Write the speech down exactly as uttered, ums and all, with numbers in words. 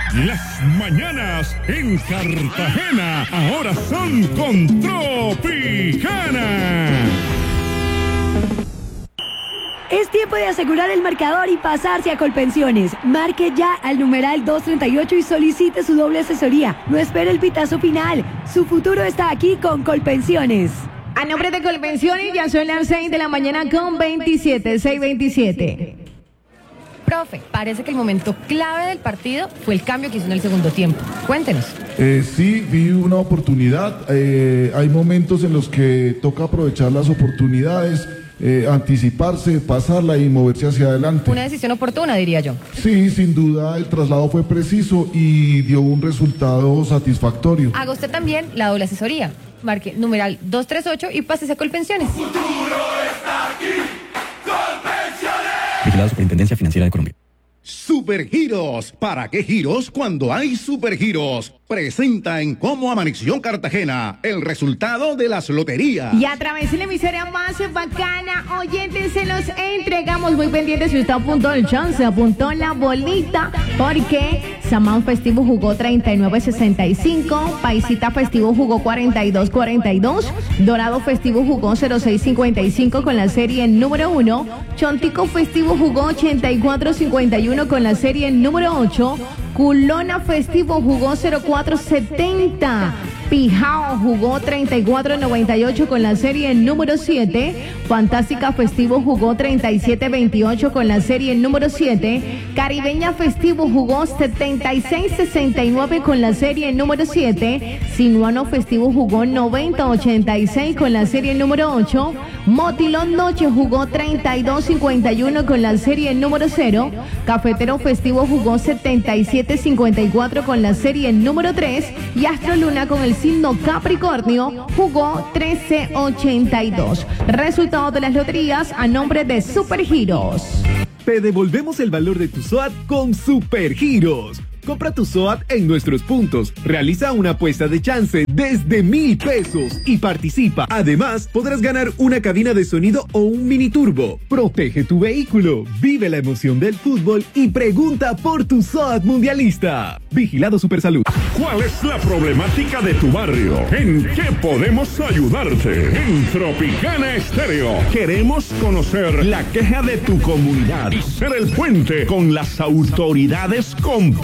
Las mañanas en Cartagena ahora son con Tropicana. Es tiempo de asegurar el marcador y pasarse a Colpensiones. Marque ya al numeral doscientos treinta y ocho y solicite su doble asesoría. No espere el pitazo final. Su futuro está aquí con Colpensiones. A nombre de Colpensiones, ya son las seis de la mañana con veintisiete, seis veintisiete. Profe, parece que el momento clave del partido fue el cambio que hizo en el segundo tiempo. Cuéntenos. Eh, sí, vi una oportunidad. Eh, hay momentos en los que toca aprovechar las oportunidades. Eh, anticiparse, pasarla y moverse hacia adelante. Una decisión oportuna, diría yo. Sí, sin duda el traslado fue preciso y dio un resultado satisfactorio. Haga usted también la doble asesoría. Marque numeral doscientos treinta y ocho y pásese a Colpensiones. Futuro está aquí. Colpensiones. Vigilado Superintendencia Financiera de Colombia. Supergiros. ¿Para qué giros cuando hay supergiros? Presenta en Cómo Amaneció Cartagena el resultado de las loterías. Y a través de la emisora más bacana, oyentes, se los entregamos muy pendientes. Si usted apuntó el chance, apuntó la bolita, porque Samán Festivo jugó treinta y nueve sesenta y cinco, Paisita Festivo jugó cuarenta y dos cuarenta y dos, Dorado Festivo jugó cero seis cincuenta y cinco con la serie número uno, Chontico Festivo jugó ochenta y cuatro cincuenta y uno con la serie número ocho, Culona Festivo jugó cero cuatro setenta, Pijao jugó treinta y cuatro noventa y ocho con la serie número siete, Fantástica Festivo jugó treinta y siete veintiocho con la serie número siete, Caribeña Festivo jugó setenta y seis sesenta y nueve con la serie número siete, Sinuano Festivo jugó noventa ochenta y seis con la serie número ocho, Motilón Noche jugó treinta y dos cincuenta y uno con la serie número cero, Cafetero Festivo jugó setenta y siete cincuenta y cuatro con la serie número tres y Astro Luna con el signo Capricornio jugó trece ochenta y dos. Resultado de las loterías a nombre de Supergiros. Te devolvemos el valor de tu S O A T con Supergiros. Compra tu S O A T en nuestros puntos, realiza una apuesta de chance desde mil pesos y participa. Además, podrás ganar una cabina de sonido o un mini turbo. Protege tu vehículo, vive la emoción del fútbol y pregunta por tu S O A T mundialista. Vigilado Supersalud. ¿Cuál es la problemática de tu barrio? ¿En qué podemos ayudarte? En Tropicana Estéreo queremos conocer la queja de tu comunidad y ser el puente con las autoridades competentes.